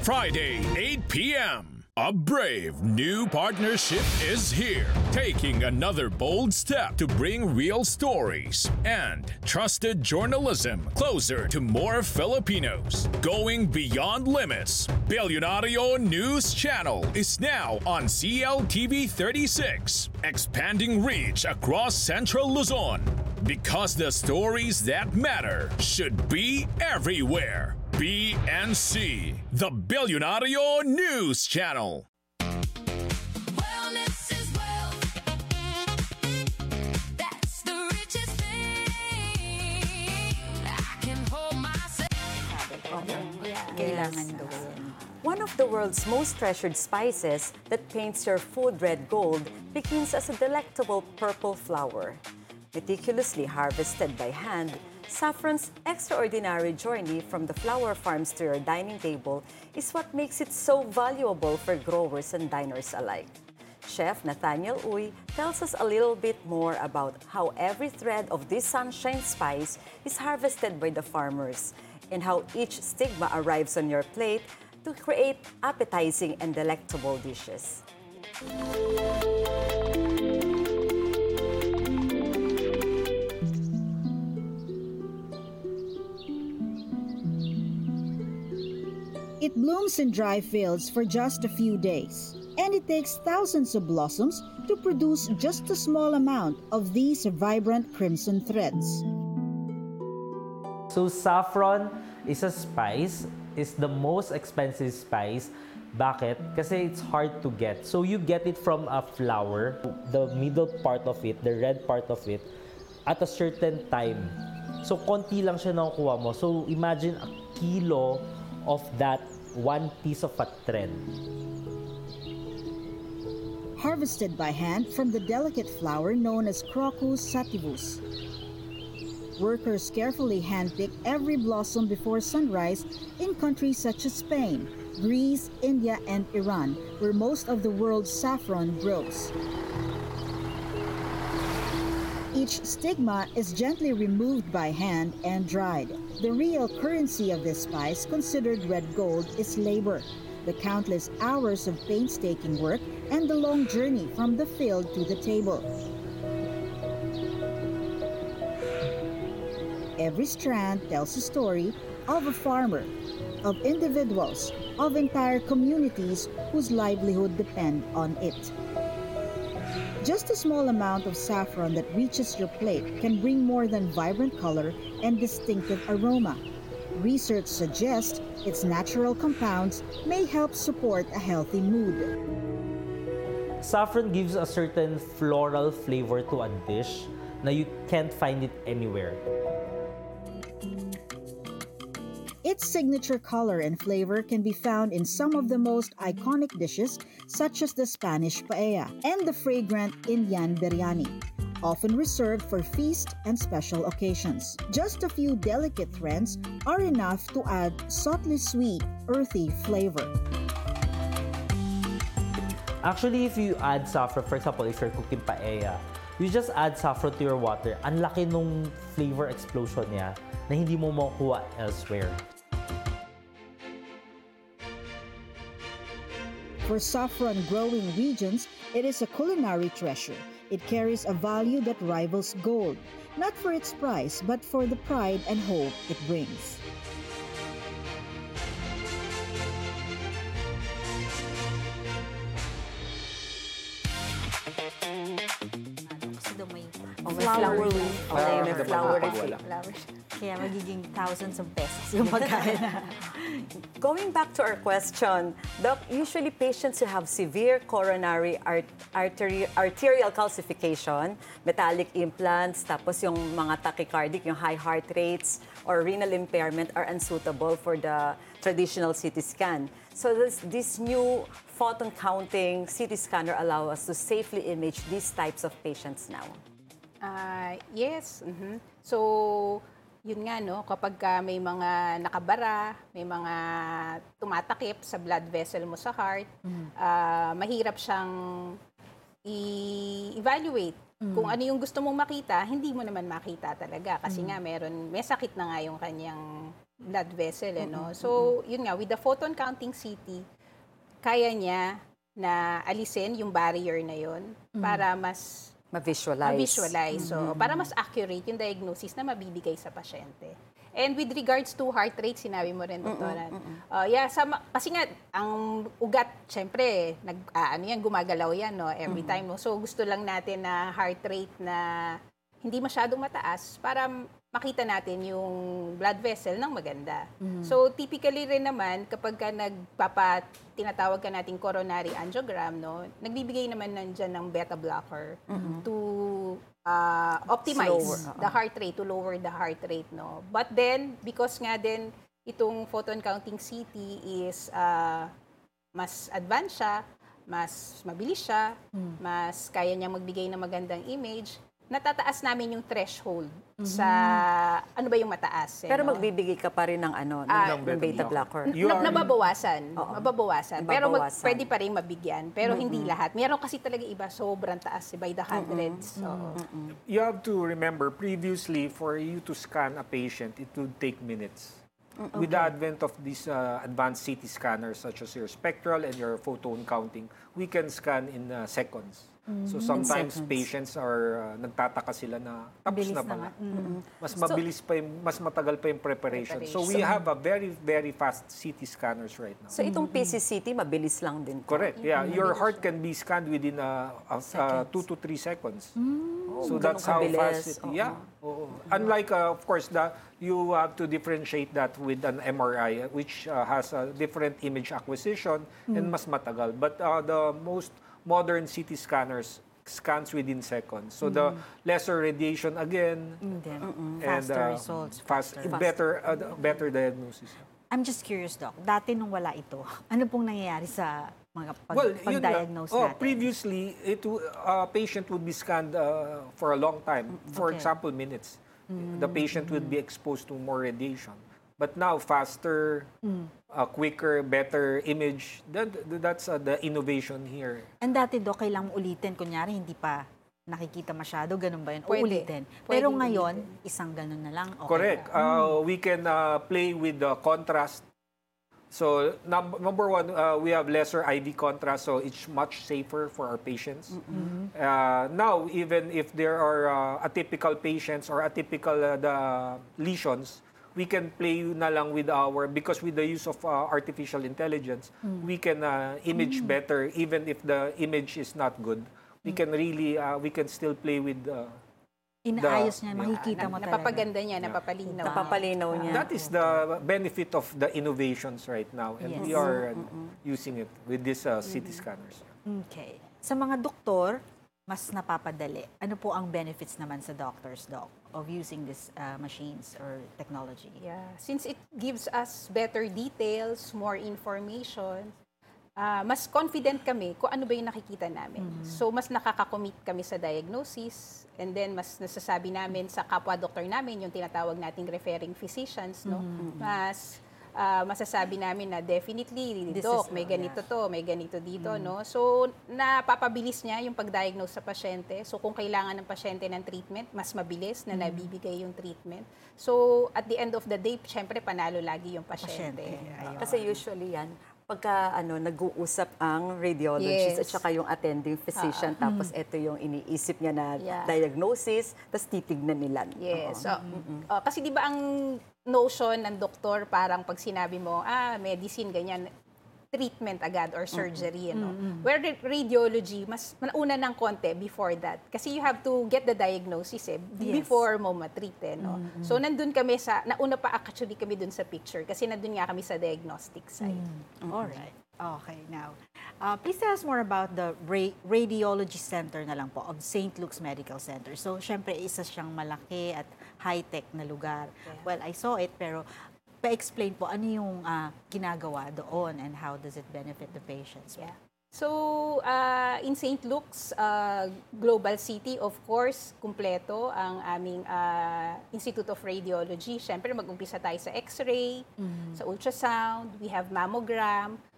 Friday, 8 p.m. A brave new partnership is here, taking another bold step to bring real stories and trusted journalism closer to more Filipinos. Going beyond limits, Billionario News Channel is now on CLTV 36, expanding reach across Central Luzon. Because the stories that matter should be everywhere. BNC, the Billionario News Channel. Wellness is wealth. That's the richest thing. I can hold myself. Kailangan gawin. One of the world's most treasured spices that paints your food red gold begins as a delectable purple flower. Meticulously harvested by hand, saffron's extraordinary journey from the flower farms to your dining table is what makes it so valuable for growers and diners alike. Chef Nathaniel Uy tells us a little bit more about how every thread of this sunshine spice is harvested by the farmers and how each stigma arrives on your plate to create appetizing and delectable dishes. It blooms in dry fields for just a few days, and it takes thousands of blossoms to produce just a small amount of these vibrant crimson threads. So saffron is a spice, is the most expensive spice. Bakit? Kasi it's hard to get. So you get it from a flower, the middle part of it, the red part of it, at a certain time. So konti lang siya nakukuha mo. So imagine a kilo of that one piece of a thread. Harvested by hand from the delicate flower known as Crocus sativus. Workers carefully handpick every blossom before sunrise in countries such as Spain, Greece, India, and Iran, where most of the world's saffron grows. Each stigma is gently removed by hand and dried. The real currency of this spice, considered red gold, is labor, the countless hours of painstaking work, and the long journey from the field to the table. Every strand tells a story of a farmer, of individuals, of entire communities whose livelihood depend on it. Just a small amount of saffron that reaches your plate can bring more than vibrant color and distinctive aroma. Research suggests its natural compounds may help support a healthy mood. Saffron gives a certain floral flavor to a dish na you can't find it anywhere. Its signature color and flavor can be found in some of the most iconic dishes, such as the Spanish paella and the fragrant Indian biryani, often reserved for feast and special occasions. Just a few delicate threads are enough to add subtly sweet, earthy flavor. Actually, if you add saffron, for example, if you're cooking paella, you just add saffron to your water. Ang laki nung flavor explosion niya na hindi mo makukuha elsewhere. For saffron-growing regions, it is a culinary treasure. It carries a value that rivals gold, not for its price, but for the pride and hope it brings. Flowery. Flowery. Kaya magiging thousands of pesos yung pagkain. Going back to our question, Doc, usually patients who have severe coronary arterial calcification, metallic implants, tapos yung mga tachycardic, yung high heart rates, or renal impairment are unsuitable for the traditional CT scan. So this new photon counting CT scanner allow us to safely image these types of patients now. Yes. So, yun nga, no, kapag may mga nakabara, may mga tumatakip sa blood vessel mo sa heart, mahirap siyang i-evaluate. Kung ano yung gusto mong makita, hindi mo naman makita talaga. Kasi nga, may sakit na nga yung kanyang blood vessel, no? So, yun nga, with the photon counting CT, kaya niya na alisin yung barrier na yun para mas Ma-visualize. ma-visualize. So, para mas accurate yung diagnosis na mabibigay sa pasyente. And with regards to heart rate, sinabi mo rin, Doktora. Kasi nga, ang ugat, syempre, gumagalaw yan, no, every time. No? So, gusto lang natin na heart rate na hindi masyadong mataas para makita natin yung blood vessel ng maganda. So, typically rin naman, kapag ka tinatawag ka nating coronary angiogram, no, nagbibigay naman nandyan ng beta blocker to optimize the heart rate, to lower the heart rate, no. But then, because nga din, itong photon counting CT is mas advanced siya, mas mabilis siya, mas kaya niya magbigay ng magandang image, natataas namin yung threshold sa ano ba yung mataas. Pero no? magbibigay ka pa rin ng ng beta blocker. Mababawasan. Mababawasan. Pero Mababawasan. pwede pa rin mabigyan. Pero hindi lahat. Meron kasi talaga iba, sobrang taas, by the hundreds. So, You have to remember, previously, for you to scan a patient, it would take minutes. With the advent of these advanced CT scanners, such as your spectral and your photon counting, we can scan in seconds. So sometimes patients are nagtataka sila na tapos na pala. Mas mabilis pa mas matagal pa yung preparation. So we have a very, very fast CT scanners right now. So itong PCCT, mabilis lang din. Correct. Yeah, your heart can be scanned within 2 to 3 seconds. So that's how fast it. Yeah. Unlike, of course, you have to differentiate that with an MRI, which has a different image acquisition and mas matagal. But the most modern CT scanners scans within seconds. So the lesser radiation again, and Faster results. better diagnosis. I'm just curious, Doc. Dati nung wala ito, ano pong nangyayari sa mga Yun lang. pag-diagnose natin? Previously, a patient would be scanned for a long time. For example, minutes. The patient would be exposed to more radiation. But now, faster, quicker, better image. That's the innovation here. And dati, Doc, kailangan ulitin. Kunyari, hindi pa nakikita masyado. Ganun ba yun? O Pwede. ulitin. Pwede Pero ngayon, ulitin. isang ganun na lang. Okay. Correct. We can play with the contrast. So, number one, we have lesser IV contrast, so it's much safer for our patients. Now, even if there are atypical patients or atypical lesions, we can play na lang with because with the use of artificial intelligence, we can image better, even if the image is not good. We can really, we can still play with Inaayos niya, makikita mo talaga. napapaganda niya, napapalinaw. Napapalinaw niya. That is the benefit of the innovations right now, and we are using it with these CT scanners. Okay. Sa mga doktor, mas napapadali. Ano po ang benefits naman sa doctors, Doc, of using these machines or technology? Yeah. Since it gives us better details, more information, mas confident kami kung ano ba yung nakikita namin. So, mas nakaka-commit kami sa diagnosis, and then mas nasasabi namin sa kapwa-doktor namin, yung tinatawag nating referring physicians, no? Mas masasabi namin na definitely, Doc, may ganito to, may ganito dito, no? So, napapabilis niya yung pag-diagnose sa pasyente. So, kung kailangan ng pasyente ng treatment, mas mabilis na nabibigay yung treatment. So, at the end of the day, syempre, panalo lagi yung pasyente. Ayun. Kasi usually yan, pagka nag-uusap ang radiologist at saka yung attending physician, tapos ito yung iniisip niya na diagnosis, tapos titignan nila. Yes. So, kasi di ba ang notion ng doktor, parang pag sinabi mo, medicine, ganyan, treatment agad or surgery, Where radiology, mas nauna ng konti before that. Kasi you have to get the diagnosis before mo matreat, no? So, nandun kami nauna pa actually kami dun sa picture kasi nandun nga kami sa diagnostic side. Alright. Okay, now, please tell us more about the radiology center na lang po of St. Luke's Medical Center. So, syempre, isa siyang malaki at high-tech na lugar. Yeah. Well, I saw it, pero pa-explain po ano yung ginagawa doon and how does it benefit the patients? Yeah. So, in St. Luke's Global City, of course, kumpleto ang aming Institute of Radiology. Siyempre, mag-umpisa tayo sa X-ray, sa ultrasound, we have mammogram,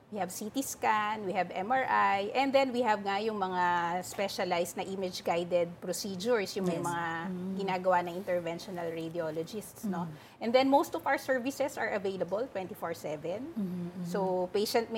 We have CT scan, we have MRI, and then we have nga yung mga specialized na image-guided procedures, yung may mga ginagawa ng interventional radiologists, no? And then most of our services are available 24/7. So patient may